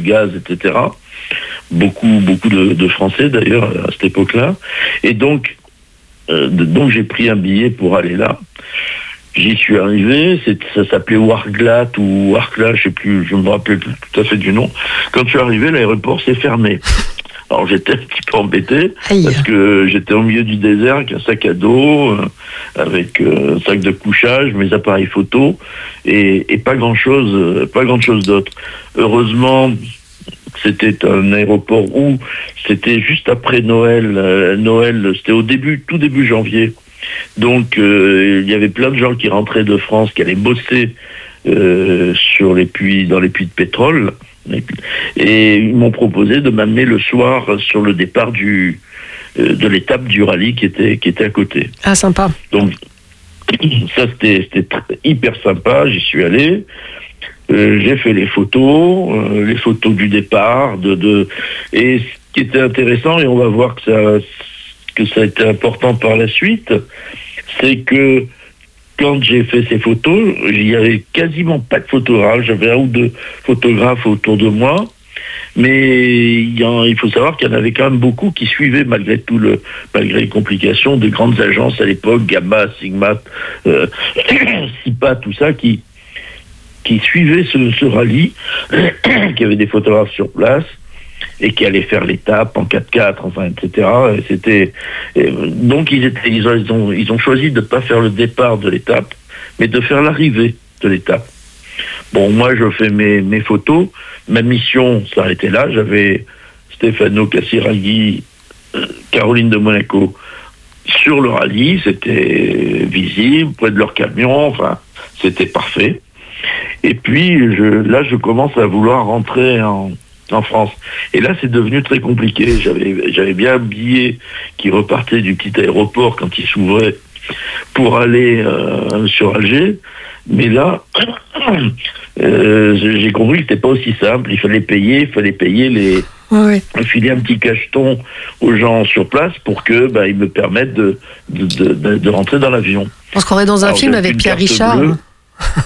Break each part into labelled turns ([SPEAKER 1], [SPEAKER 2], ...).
[SPEAKER 1] gaz, etc. Beaucoup de Français d'ailleurs à cette époque-là. Et donc j'ai pris un billet pour aller là. J'y suis arrivé, ça s'appelait Warglat ou Warkla, je sais plus, je me rappelle plus tout à fait du nom. Quand je suis arrivé, l'aéroport s'est fermé. Alors j'étais un petit peu embêté parce que j'étais au milieu du désert avec un sac à dos, avec un sac de couchage, mes appareils photo et pas grand chose d'autre. Heureusement, c'était un aéroport où c'était juste après Noël. Noël, c'était tout début janvier. Donc il y avait plein de gens qui rentraient de France, qui allaient bosser dans les puits de pétrole. Et ils m'ont proposé de m'amener le soir sur le départ de l'étape du rallye qui était à côté.
[SPEAKER 2] Ah, sympa.
[SPEAKER 1] Donc ça c'était hyper sympa. J'y suis allé. J'ai fait les photos du départ, et ce qui était intéressant, et on va voir que ça a été important par la suite, c'est que quand j'ai fait ces photos, il n'y avait quasiment pas de photographes. J'avais un ou deux photographes autour de moi, mais il faut savoir qu'il y en avait quand même beaucoup qui suivaient malgré les complications de grandes agences à l'époque, Gamma, Sigma, SIPA, tout ça, qui suivaient ce rallye, qui avait des photographes sur place et qui allaient faire l'étape en 4x4, enfin, etc. Donc ils ont choisi de ne pas faire le départ de l'étape, mais de faire l'arrivée de l'étape. Bon, moi je fais mes photos, ma mission s'arrêtait là. J'avais Stefano Casiraghi, Caroline de Monaco sur le rallye, c'était visible, près de leur camion, enfin, c'était parfait. Et puis je commence à vouloir rentrer en France. Et là, c'est devenu très compliqué. J'avais bien un billet qui repartait du petit aéroport quand il s'ouvrait pour aller sur Alger. Mais là, j'ai compris que c'était pas aussi simple. Il fallait payer filer un petit cacheton aux gens sur place pour que ils me permettent de rentrer dans l'avion.
[SPEAKER 2] On se croirait dans un film avec Pierre Richard.
[SPEAKER 1] Comment ?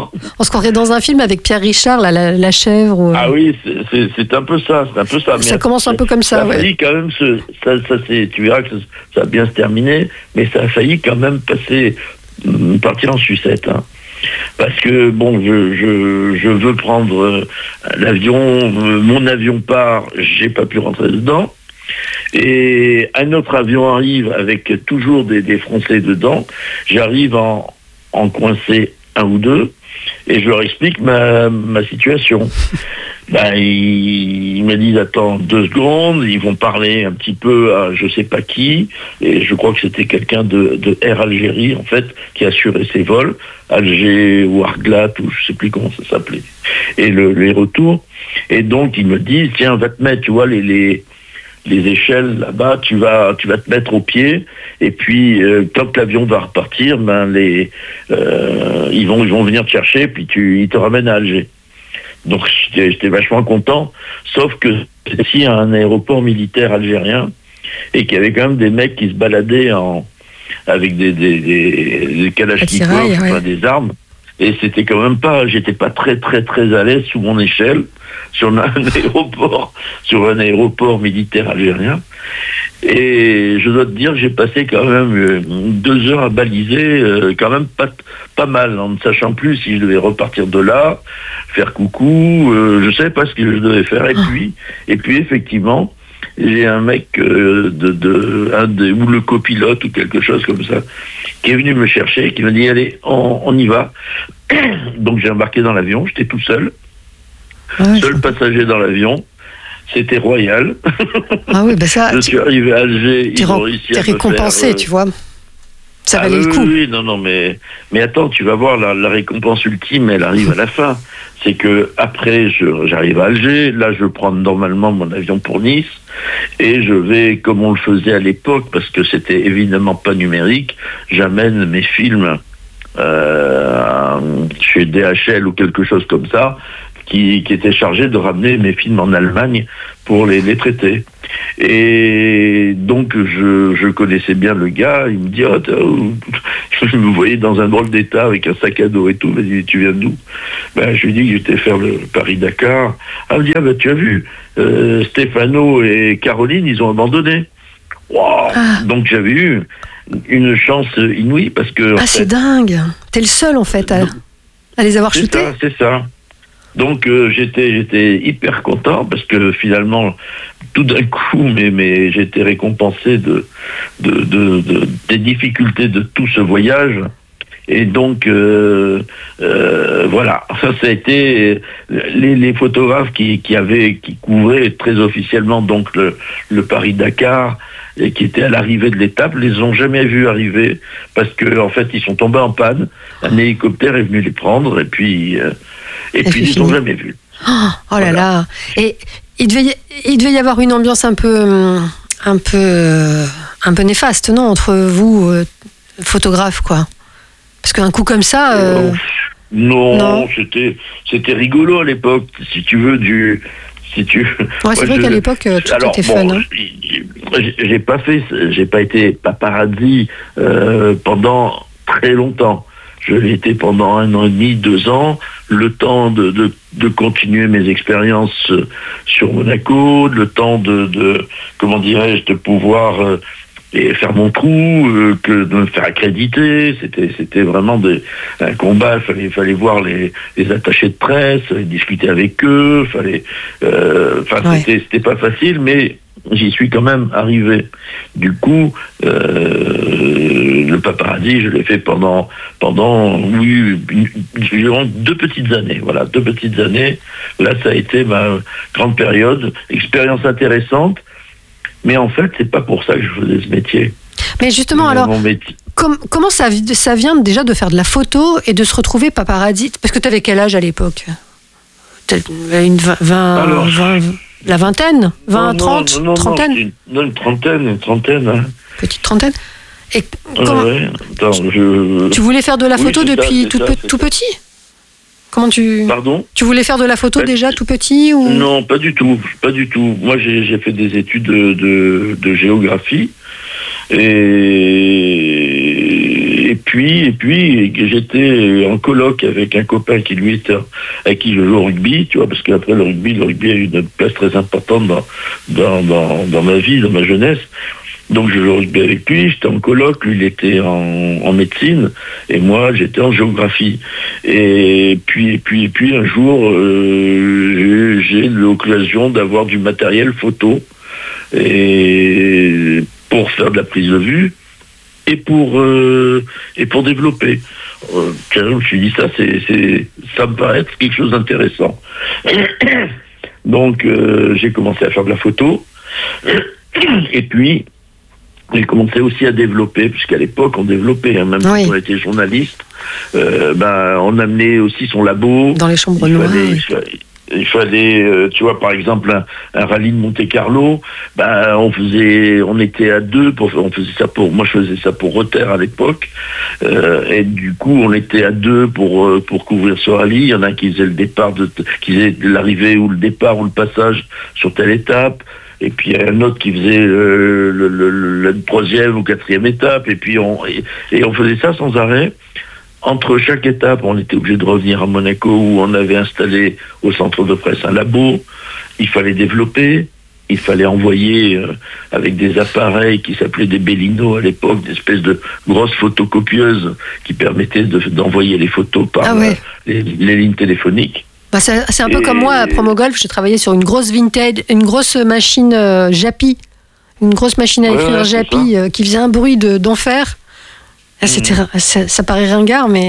[SPEAKER 2] On se croirait dans un film avec Pierre Richard, la chèvre.
[SPEAKER 1] Ah oui, c'est un peu ça.
[SPEAKER 2] Ça commence un peu comme ça.
[SPEAKER 1] Ça a failli quand même tu verras que ça a bien se terminer, mais ça a failli quand même partir en sucette. Hein. Parce que bon, je veux prendre l'avion, mon avion part, j'ai pas pu rentrer dedans. Et un autre avion arrive avec toujours des Français dedans. J'arrive en coincer un ou deux, et je leur explique ma situation. Ils me disent attends 2 secondes, ils vont parler un petit peu à je sais pas qui, et je crois que c'était quelqu'un de Air Algérie en fait qui assurait ses vols, Alger ou Arglat ou je sais plus comment ça s'appelait, et les retours. Et donc ils me disent tiens, on va te mettre, tu vois les échelles là-bas, tu vas te mettre au pied, et puis quand l'avion va repartir, ils vont venir te chercher, puis ils te ramènent à Alger. Donc j'étais vachement content, sauf que c'était ici un aéroport militaire algérien, et qu'il y avait quand même des mecs qui se baladaient avec des kalachnikovs, des armes. Et c'était quand même j'étais pas très très très à l'aise sous mon échelle sur un aéroport militaire algérien. Et je dois te dire que j'ai passé quand même 2 heures à baliser, quand même pas mal, en ne sachant plus si je devais repartir de là, faire coucou, je savais pas ce que je devais faire. Et puis effectivement, j'ai un mec ou le copilote ou quelque chose comme ça qui est venu me chercher, qui m'a dit allez, on y va. Donc j'ai embarqué dans l'avion, j'étais tout seul, seul passager dans l'avion. C'était royal.
[SPEAKER 2] Ah oui, ça.
[SPEAKER 1] Je suis arrivé à Alger, ils ont réussi à me
[SPEAKER 2] récompensé, tu vois. Ça valait le coup.
[SPEAKER 1] Oui, non, mais attends, tu vas voir, la récompense ultime, elle arrive à la fin. C'est que après, j'arrive à Alger, là, je prends normalement mon avion pour Nice, et je vais, comme on le faisait à l'époque, parce que c'était évidemment pas numérique, j'amène mes films chez DHL ou quelque chose comme ça, qui était chargé de ramener mes films en Allemagne pour les traiter. Et donc, je connaissais bien le gars. Il me dit, je me voyais dans un drôle d'état avec un sac à dos et tout. Il m'a dit, tu viens d'où? Je lui dis que j'étais faire le Paris-Dakar. Il me dit, tu as vu, Stéphano et Caroline, ils ont abandonné. Wow. Donc, j'avais eu une chance inouïe parce que...
[SPEAKER 2] c'est dingue. T'es le seul, en fait, à les avoir shootés.
[SPEAKER 1] C'est ça. Donc j'étais hyper content parce que finalement tout d'un coup mais j'ai été récompensé des difficultés de tout ce voyage. Et donc voilà, ça a été les photographes qui couvraient très officiellement donc le Paris-Dakar et qui étaient à l'arrivée de l'étape, les ont jamais vus arriver parce que en fait ils sont tombés en panne. Un hélicoptère est venu les prendre et puis ils les ont jamais vus.
[SPEAKER 2] Oh là là. Et il devait y avoir une ambiance un peu néfaste, non, entre vous photographes, quoi. Parce qu'un coup comme ça.
[SPEAKER 1] Non, c'était rigolo à l'époque, si tu veux
[SPEAKER 2] Ouais, c'est vrai qu'à l'époque tout était fun. Hein.
[SPEAKER 1] J'ai pas été paparazzi pendant très longtemps. Je l'ai été pendant 1 an et demi, 2 ans, le temps de continuer mes expériences sur Monaco, le temps de pouvoir faire mon trou, de me faire accréditer. C'était vraiment un combat. Il fallait voir les attachés de presse, discuter avec eux. C'était pas facile, mais j'y suis quand même arrivé. Du coup, le paparazzi, je l'ai fait pendant 2 petites années. Voilà, 2 petites années. Là, ça a été ma grande période. Expérience intéressante. Mais en fait, c'est pas pour ça que je faisais ce métier.
[SPEAKER 2] Mais justement, alors, comment ça vient déjà de faire de la photo et de se retrouver paparazzi? Parce que tu avais quel âge à l'époque? La vingtaine? 20, 30?
[SPEAKER 1] Non,
[SPEAKER 2] trentaine?
[SPEAKER 1] Une trentaine. Hein.
[SPEAKER 2] Petite trentaine. Et
[SPEAKER 1] tu
[SPEAKER 2] voulais faire de la photo depuis tout petit? Comment
[SPEAKER 1] Pardon?
[SPEAKER 2] Tu voulais faire de la photo déjà tout petit ou...
[SPEAKER 1] Non, pas du tout. Moi, j'ai fait des études de géographie et puis j'étais en coloc avec un copain avec qui je joue au rugby, tu vois, parce qu'après le rugby a eu une place très importante dans ma vie, dans ma jeunesse. Donc je jouais au rugby avec lui, j'étais en coloc, lui il était en médecine et moi j'étais en géographie. Et puis un jour j'ai l'occasion d'avoir du matériel photo et pour faire de la prise de vue et pour développer. Je me suis dit ça me paraît être quelque chose d'intéressant. Donc j'ai commencé à faire de la photo et puis j'ai commencé aussi à développer, puisqu'à l'époque on développait, même quand on était journaliste, on amenait aussi son labo.
[SPEAKER 2] Dans les chambres noires.
[SPEAKER 1] Il fallait, tu vois, par exemple, un rallye de Monte-Carlo, on était à 2, moi je faisais ça pour Reuters à l'époque, et du coup on était à 2 pour couvrir ce rallye. Il y en a qui faisaient le départ, qui faisaient l'arrivée ou le départ ou le passage sur telle étape. Et puis il y a un autre qui faisait la 3e ou 4e étape, et puis on faisait ça sans arrêt. Entre chaque étape, on était obligé de revenir à Monaco où on avait installé au centre de presse un labo. Il fallait développer, il fallait envoyer avec des appareils qui s'appelaient des Bellino à l'époque, des espèces de grosses photocopieuses qui permettaient d'envoyer les photos par les lignes téléphoniques.
[SPEAKER 2] C'est un peu comme moi à Promogolf, j'ai travaillé sur une grosse machine Japi, une grosse machine à écrire Japi qui faisait un bruit d'enfer. Ça paraît ringard, mais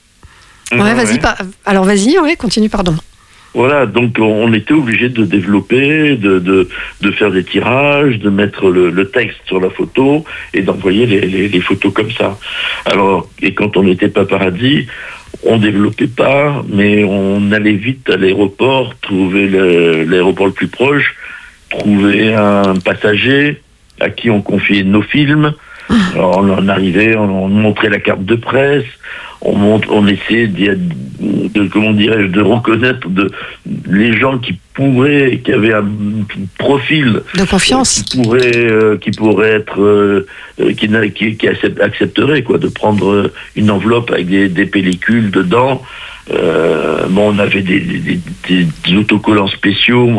[SPEAKER 2] vas-y, continue, pardon.
[SPEAKER 1] Voilà, donc on était obligé de développer, de faire des tirages, de mettre le texte sur la photo et d'envoyer les photos comme ça. Alors, et quand on était paparazzi, on développait pas, mais on allait vite à l'aéroport, trouver l'aéroport le plus proche, trouver un passager à qui on confiait nos films. Alors on arrivait, on montrait la carte de presse, on essaie comment dirais-je, de reconnaître les gens qui avaient un profil
[SPEAKER 2] de confiance,
[SPEAKER 1] qui pourrait être, qui accepterait quoi, de prendre une enveloppe avec des pellicules dedans. On avait des autocollants spéciaux.